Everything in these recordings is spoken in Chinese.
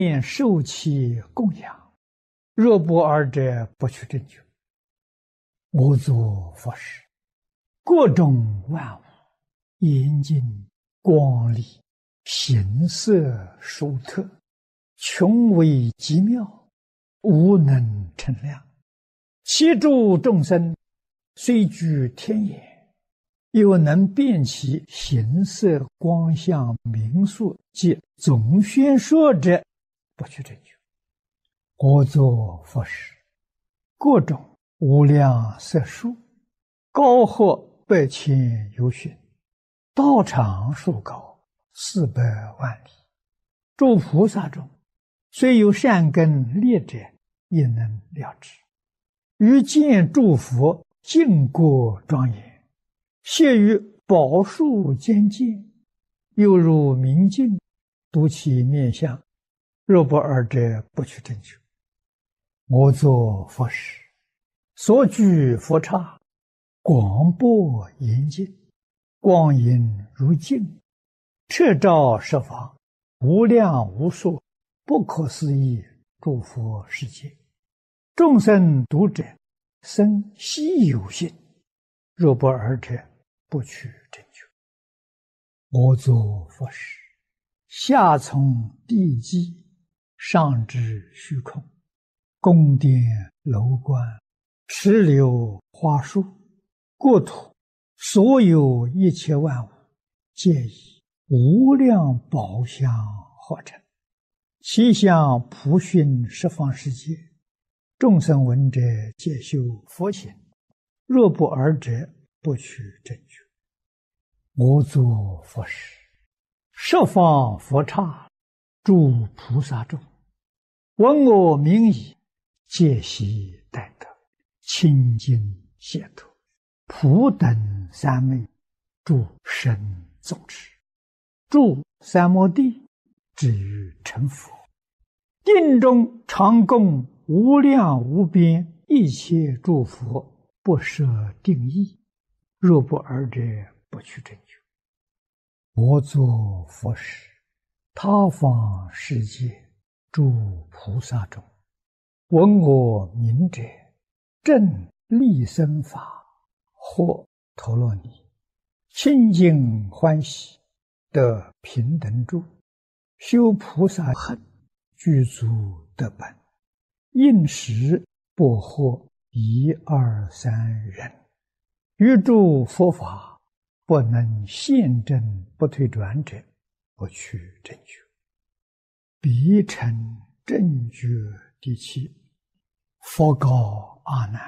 念受其供养，若不尔者，不取正觉。我作佛事，各种万物，严净光丽，形色殊特，穷微极妙，无能称量。其诸众生，虽居天眼，又能辨其形色光相名数及总宣说者，不取正觉。我作佛事，各种无量色数，高或百千由旬，道场数高400万里。诸菩萨中，虽有善根劣者，也能了知。于见诸佛净国庄严，谢于宝树间见，又如明镜，睹其面相，若不尔者，不取正觉。我作佛事，所居佛刹，广博严净，光阴如镜，彻照十方，无量无数，不可思议诸佛世界。众生读者，生希有信，若不尔者，不取正觉。我作佛事，下从地基，上至虚空，宫殿楼观，石榴花树，国土，所有一切万物，皆以无量宝相合成，其相普熏十方世界。众生闻者，皆修佛行，若不尔者，不取正觉。我作佛事，十方佛刹，诸菩萨众，闻我名已，皆悉待得，清净解脱，普等三昧，诸神众持，住三摩地，至于成佛。定中常供无量无边一切诸佛，不设定义，若不尔者，不取正觉。我作佛事，他方世界诸菩萨中，闻我名者，正利生法，或陀罗尼，清净欢喜，得平等住，修菩萨行，具足得本，应时不惑1、2、3人，于诸佛法，不能现证不退转者，不取正觉。彼成正觉第7。佛告阿难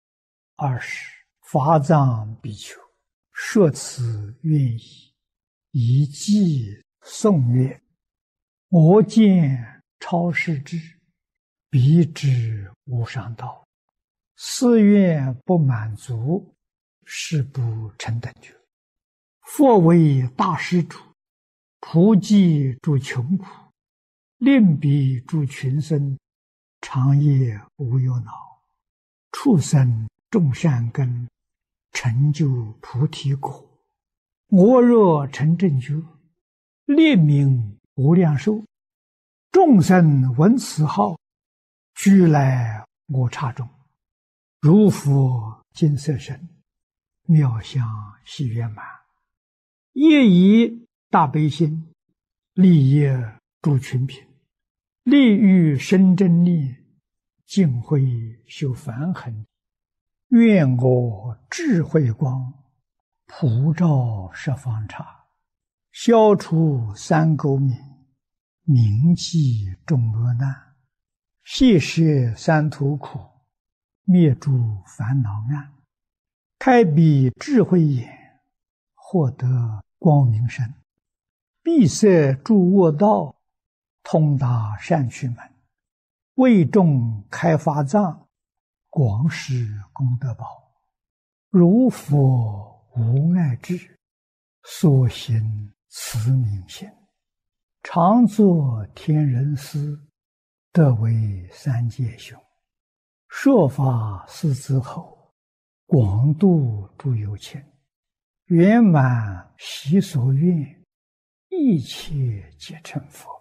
：20法藏比丘，说此愿意，以偈颂曰：我见超世智，彼知无上道，誓愿不满足，是不成等觉。佛为大施主，普济诸穷苦，令彼诸群生，长夜无忧恼，畜生种善根，成就菩提果。我若成正觉，列名无量寿，众生闻此号，俱来我刹中，如佛金色身，妙相喜圆满，业以大悲心，利益诸群品，利欲生真力，净慧修梵行。愿我智慧光，普照十方刹，消除三垢冥，铭记众恶难，悉摄三途苦，灭诸烦恼暗，开彼智慧眼，获得光明身，闭塞诸恶道，通达善趣门，为众开法藏，广施功德宝。如佛无碍智，所行慈悯心，常作天人师，得为三界雄。说法四子后，广度诸有情，圆满习所愿，一切皆成佛。